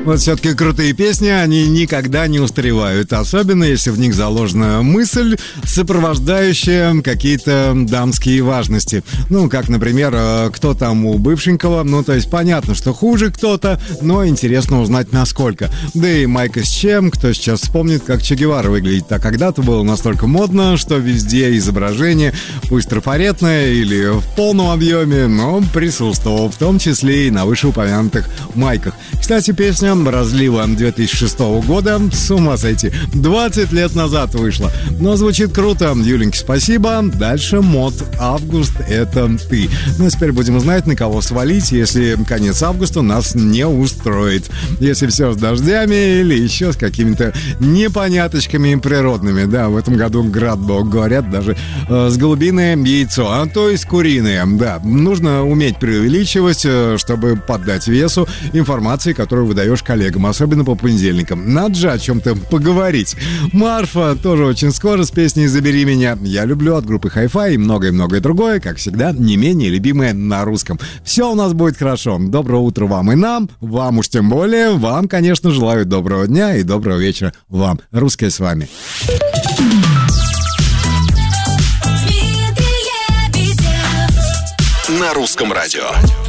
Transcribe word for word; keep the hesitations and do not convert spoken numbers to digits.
Вот все-таки крутые песни, они никогда не устаревают. Особенно, если в них заложена мысль, сопровождающая какие-то дамские важности. Ну, как, например, кто там у бывшенького. Ну, то есть понятно, что хуже кто-то, но интересно узнать, насколько. Да и Майка с чем, кто сейчас вспомнит, как Че Гевара выглядит. А когда-то было настолько модно, что везде изображение, пусть трафаретное или в полном объеме, но присутствовало, в том числе и на вышеупомянутых майках. Кстати, песня разлива две тысячи шестого года, с ума сойти, двадцать лет назад вышла. Но звучит круто. Юленьке, спасибо. Дальше мод. Август — это ты. Ну, а теперь будем знать, на кого свалить, если конец августа нас не устроит. Если все с дождями или еще с какими-то непоняточками природными. Да, в этом году град бог, говорят, даже э, с голубиное яйцо, а то есть куриное. Да, нужно уметь преувеличивать, э, чтобы поддать весу информации, которую выдаешь коллегам, особенно по понедельникам. Надо же о чем-то поговорить. Марфа тоже очень скоро с песней «Забери меня». Я люблю от группы Hi-Fi и многое-многое другое, как всегда, не менее любимое на русском. Все у нас будет хорошо. Доброе утро вам и нам, вам уж тем более, вам, конечно, желаю доброго дня и доброго вечера вам. Русское с вами. На русском радио.